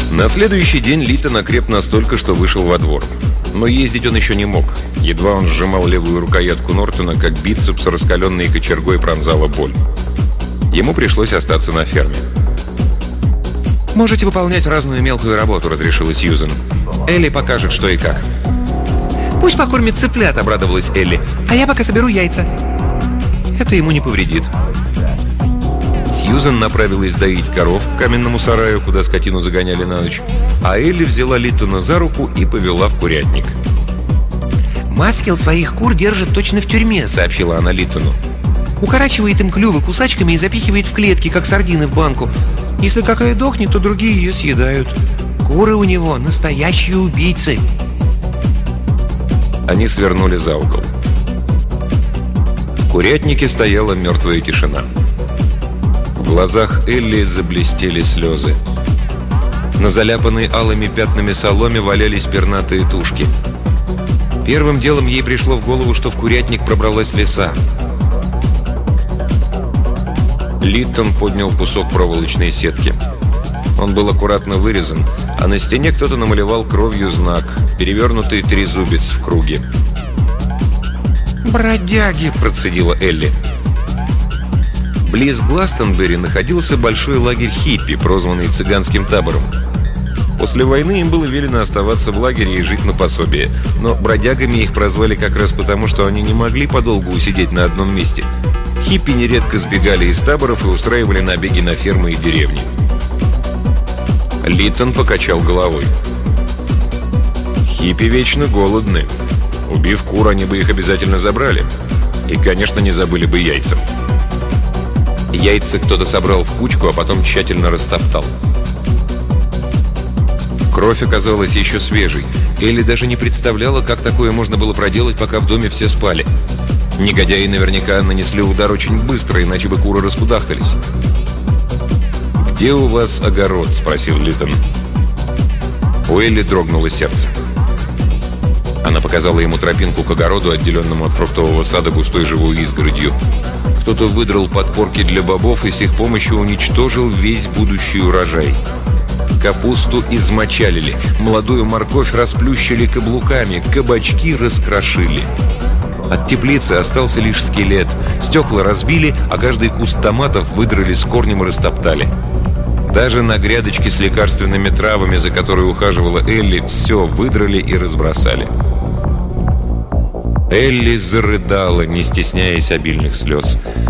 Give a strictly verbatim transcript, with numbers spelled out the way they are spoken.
На следующий день Литтон окреп настолько, что вышел во двор. Но ездить он еще не мог. Едва он сжимал левую рукоятку Нортона, как бицепс, раскаленной кочергой, пронзала боль. Ему пришлось остаться на ферме. «Можете выполнять разную мелкую работу», — разрешила Сьюзен. «Элли покажет, что и как». «Пусть покормит цыплят», — обрадовалась Элли. «А я пока соберу яйца». «Это ему не повредит». Сьюзен направилась доить коров к каменному сараю, куда скотину загоняли на ночь, а Элли взяла Литтона за руку и повела в курятник. «Маскил своих кур держит точно в тюрьме», — сообщила она Литтону. «Укорачивает им клювы кусачками и запихивает в клетки, как сардины в банку. Если какая дохнет, то другие ее съедают. Куры у него настоящие убийцы». Они свернули за угол. В курятнике стояла мертвая тишина. В глазах Элли заблестели слезы. На заляпанной алыми пятнами соломе валялись пернатые тушки. Первым делом ей пришло в голову, что в курятник пробралась лиса. Литтон поднял кусок проволочной сетки. Он был аккуратно вырезан, а на стене кто-то намалевал кровью знак — перевернутый трезубец в круге. «Бродяги!» — процедила Элли. Близ Гластонбери находился большой лагерь хиппи, прозванный цыганским табором. После войны им было велено оставаться в лагере и жить на пособие, но бродягами их прозвали как раз потому, что они не могли подолгу усидеть на одном месте. Хиппи нередко сбегали из таборов и устраивали набеги на фермы и деревни. Литтон покачал головой. Хиппи вечно голодны. Убив кур, они бы их обязательно забрали. И, конечно, не забыли бы яйца. Яйца кто-то собрал в кучку, а потом тщательно растоптал. Кровь оказалась еще свежей. Элли даже не представляла, как такое можно было проделать, пока в доме все спали. Негодяи наверняка нанесли удар очень быстро, иначе бы куры раскудахтались. «Где у вас огород?» — спросил Литтон. У Элли дрогнуло сердце. Она показала ему тропинку к огороду, отделенному от фруктового сада густой живой изгородью. Кто-то выдрал подпорки для бобов и с их помощью уничтожил весь будущий урожай. Капусту измочалили, молодую морковь расплющили каблуками, кабачки раскрошили. От теплицы остался лишь скелет. Стекла разбили, а каждый куст томатов выдрали с корнем и растоптали. Даже на грядочке с лекарственными травами, за которой ухаживала Элли, все выдрали и разбросали. Элли зарыдала, не стесняясь обильных слез.